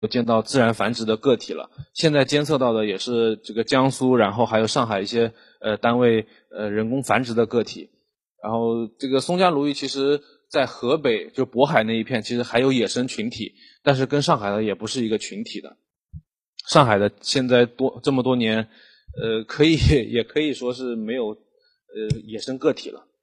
见到自然繁殖的个体了。现在监测到的也是这个江苏，然后还有上海一些单位人工繁殖的个体。然后这个松江鲈鱼其实在河北就渤海那一片其实还有野生群体，但是跟上海的也不是一个群体的。上海的现在这么多年也可以说是没有野生个体了。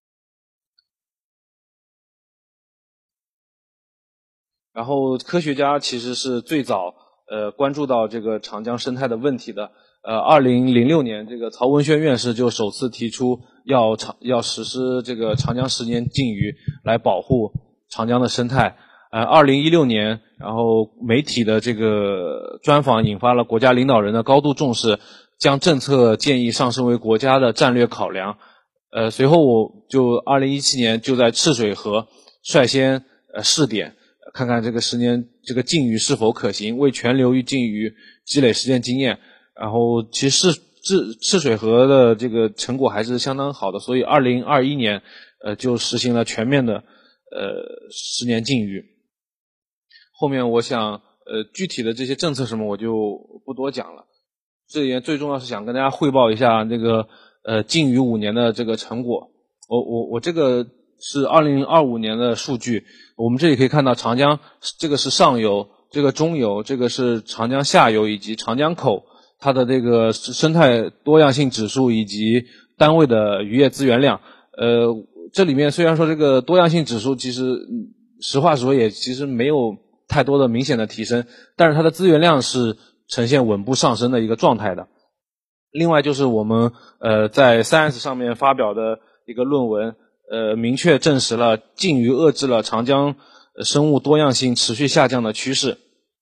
然后科学家其实是最早关注到这个长江生态的问题的。2006年这个曹文轩院士就首次提出要实施这个长江10年禁渔来保护长江的生态。2016年，然后媒体的这个专访引发了国家领导人的高度重视，将政策建议上升为国家的战略考量。随后我就2017年就在赤水河率先试点，看看这个10年这个禁渔是否可行，为全流域禁渔积累实践经验。然后其实赤水河的这个成果还是相当好的，所以2021年就实行了全面的10年禁渔。后面我想具体的这些政策什么我就不多讲了，这里面最重要是想跟大家汇报一下那个禁渔5年的这个成果。我这个是2025年的数据，我们这里可以看到长江这个是上游，这个中游，这个是长江下游以及长江口它的这个生态多样性指数以及单位的渔业资源量。这里面虽然说这个多样性指数其实实话实说也其实没有太多的明显的提升，但是它的资源量是呈现稳步上升的一个状态的。另外就是我们在 Science 上面发表的一个论文，明确证实了禁渔遏制了长江生物多样性持续下降的趋势。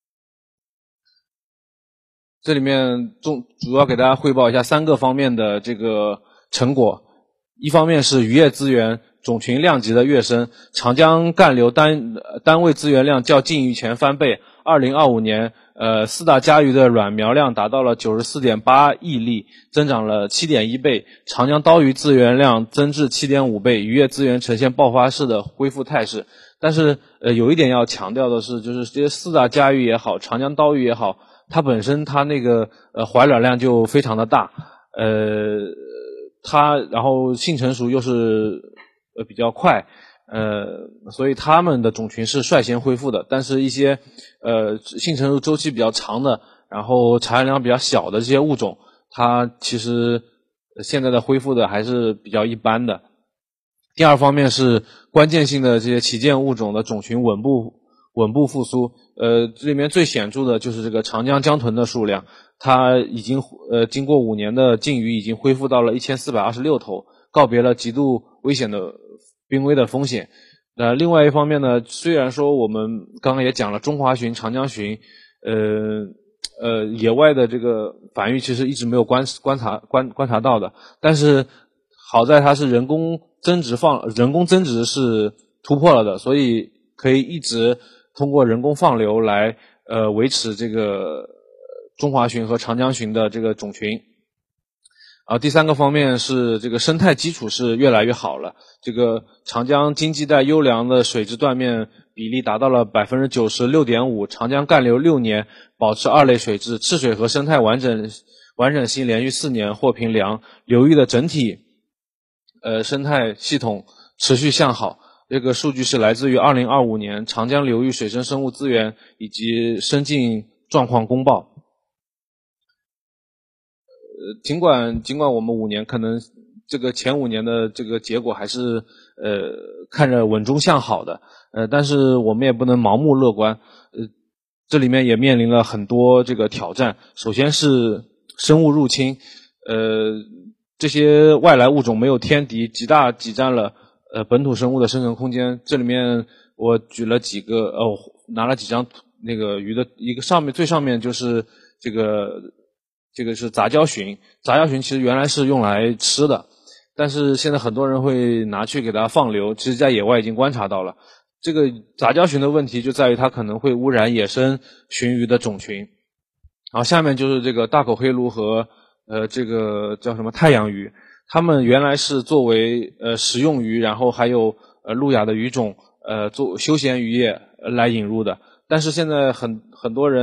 这里面主要给大家汇报一下3个方面的这个成果。一方面是渔业资源种群量级的跃升，长江干流单位资源量较禁渔前翻倍。2025年4大家鱼的卵苗量达到了 94.8 亿粒，增长了 7.1 倍。长江刀鱼资源量增至 7.5 倍，渔业资源呈现爆发式的恢复态势。但是有一点要强调的是，就是这些4大家鱼也好，长江刀鱼也好，它本身它那个怀卵量就非常的大，它然后性成熟又是比较快，所以它们的种群是率先恢复的。但是一些性成熟周期比较长的，然后产卵量比较小的这些物种，它其实现在的恢复的还是比较一般的。第二方面是关键性的这些旗舰物种的种群稳步复苏。这里面最显著的就是这个长江江豚的数量，它已经经过5年的禁渔，已经恢复到了1426头，告别了极度危险的濒危的风险。另外一方面呢，虽然说我们刚刚也讲了中华鲟、长江鲟，野外的这个繁育其实一直没有观察到的，但是好在它是人工增殖是突破了的，所以可以一直通过人工放流来维持这个中华鲟和长江鲟的这个种群。第3个方面是这个生态基础是越来越好了，这个长江经济带优良的水质断面比例达到了 96.5%， 长江干流6年保持2类水质，赤水河生态完整性连续4年获评良，流域的整体生态系统持续向好。这个数据是来自于2025年长江流域水生生物资源以及生境状况公报。尽管我们5年可能这个前5年的这个结果还是看着稳中向好的，但是我们也不能盲目乐观。这里面也面临了很多这个挑战。首先是生物入侵，这些外来物种没有天敌，极大挤占了本土生物的生存空间。这里面我举了几个拿了几张那个鱼的一个最上面就是这个是杂交鲟。杂交鲟其实原来是用来吃的，但是现在很多人会拿去给它放流，其实在野外已经观察到了。这个杂交鲟的问题就在于它可能会污染野生鲟鱼的种群。然后下面就是这个大口黑鲈和这个叫什么太阳鱼，它们原来是作为食用鱼，然后还有路亚的鱼种做休闲渔业来引入的。 但是现在很多人